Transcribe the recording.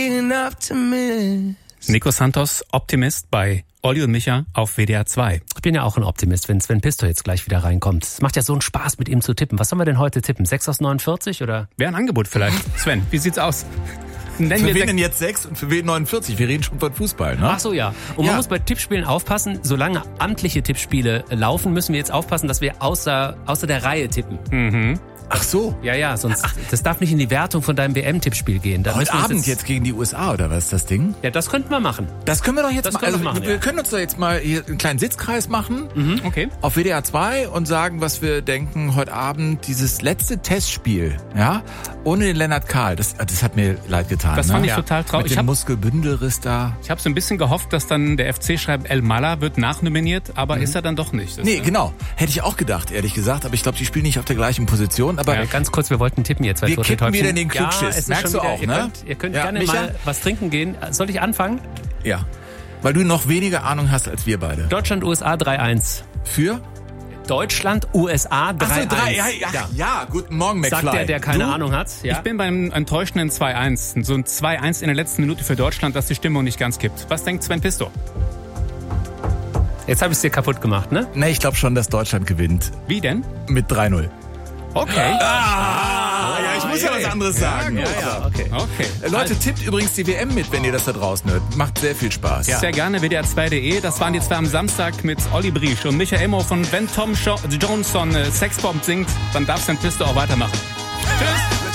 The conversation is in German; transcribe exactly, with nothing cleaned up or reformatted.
Nico Santos, Optimist bei Olli und Micha auf W D R zwei. Ich bin ja auch ein Optimist, wenn Sven Pistor jetzt gleich wieder reinkommt. Es macht ja so einen Spaß, mit ihm zu tippen. Was sollen wir denn heute tippen? sechs aus neunundvierzig oder? Wäre ein Angebot vielleicht. Sven, wie sieht's aus? Nennen für wir wen denn jetzt sechs und für wen neunundvierzig? Wir reden schon von Fußball, ne? Ach so, ja. Und Ja. man muss bei Tippspielen aufpassen, solange amtliche Tippspiele laufen, müssen wir jetzt aufpassen, dass wir außer, außer der Reihe tippen. Mhm. Ach so. Ja, ja, sonst, das darf nicht in die Wertung von deinem W M-Tippspiel gehen. Da Heute müssen wir uns Abend jetzt gegen die U S A, oder was ist das Ding? Ja, das könnten wir machen. Das können wir doch jetzt Das mal, können also wir machen, wir ja. können uns doch jetzt mal hier einen kleinen Sitzkreis machen. Mhm. Okay. Auf W D R zwei und sagen, was wir denken heute Abend, dieses letzte Testspiel, ja, ohne den Lennart Kahl, das, das hat mir leid getan. Das ne? fand ich ja. total traurig. Mit Ich dem hab- Muskelbündelriss da. Ich habe so ein bisschen gehofft, dass dann der F C schreibt, El Mala wird nachnominiert, aber ist er dann doch nicht. Das, Nee, ne? genau. Hätte ich auch gedacht, ehrlich gesagt, aber ich glaube, die spielen nicht auf der gleichen Position, aber Ja, ganz kurz, wir wollten tippen jetzt. weil Wir Tote kippen Täubchen- wieder in den Ja, Klugschiss. es ist Merkst schon du wieder, auch, ihr ne? Könnt, ihr könnt Ja, gerne Micha? mal was trinken gehen. Soll ich anfangen? ja, weil du noch weniger Ahnung hast als wir beide. Deutschland, U S A drei eins. Für? Deutschland, U S A drei eins. Ach so, drei, ja, ja, ja, guten Morgen, McFly. Sagt der, der keine du? Ahnung hat. Ja? Ich bin beim enttäuschenden zwei eins. So ein zwei eins in der letzten Minute für Deutschland, das die Stimmung nicht ganz kippt. Was denkt Sven Pistor? Jetzt habe ich es dir kaputt gemacht, ne? Ne, ich glaube schon, dass Deutschland gewinnt. Wie denn? Mit drei null. Okay. Ah, ja, ich muss ja was anderes sagen. Ja, ja, okay. Okay. Äh, Leute, tippt übrigens die W M mit, wenn ihr das da draußen hört. Macht sehr viel Spaß. Sehr gerne, W D R zwei punkt de. Das waren die zwei am Samstag mit Olli Briesch und Michael Immo von Wenn Tom Scho- Johnson äh, Sexbomb singt, dann darf Sven Pistor auch weitermachen. Tschüss.